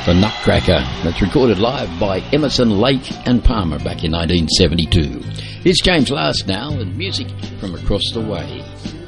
The Nutcracker. That's recorded live by Emerson, Lake and Palmer back in 1972. Here's James Last now and music from across the way.